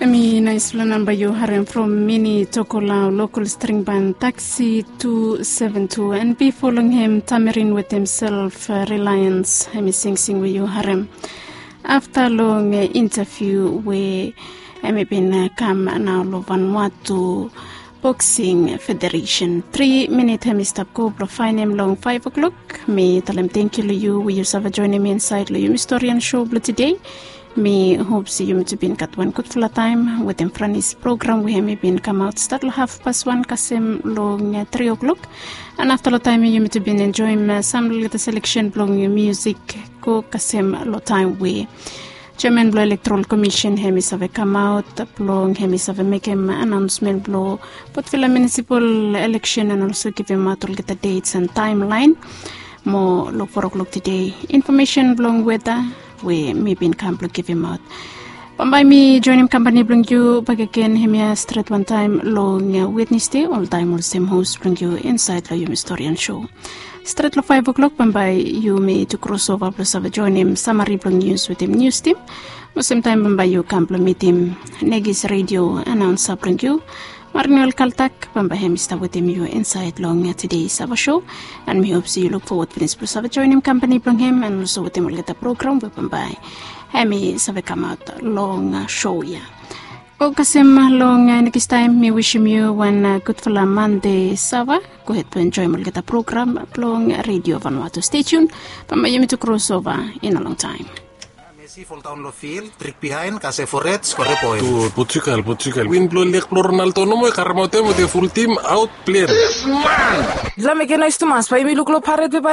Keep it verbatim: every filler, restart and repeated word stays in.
Ami naisula number you Harem from Mini Tokola local string band Taxi two seven two, and be following him Tamarin with himself uh, Reliance. Ami sing sing with you Harem. After long uh, interview we Ami been uh, come now lo Vanuatu Boxing Federation. Three minute Ami stop go profile him long five o'clock. Me tell him thank you you. We use have joining me inside lo you historian show today. Me hope see you to been cut one good full time with him from his program. We have been come out start half past one kasim long uh, three o'clock, and after the time you to been enjoying uh, some little selection blowing music go kasim lo time we Chairman blow Electoral Commission hemis have come out blowing hemis have make him announcement blow but for the municipal election and also give him out all get the dates and timeline more look four o'clock today information blowing weather we maybe in camp give him out. By me joining company bring you back again him straight one time long uh, Wednesday all time all same host bring you inside the historian show. Straight lo five o'clock by you may to cross over plus have join him summary bring news with him news team. Most same time by you camp meet him Negis radio announcer bring you Marnel Kaltak by him start with him you inside long uh, today's our show, and me hope see you look forward for this plus have join him company bring him and also with him will get a program with by Hemi have come out long uh, show ya. Go kasim long uh, next time me wish you one uh, good for Monday Sava. Go ahead to enjoy will get a program long radio Vanuatu. Stay tuned. But my to cross over in a long time. Messi full down the field, trick behind, Case Forret, score a point. To Portugal, Portugal. Win blow leg Ronaldo no more Carmote with the full team out player. This man! La me que no es tu más, pa' mi lucro parete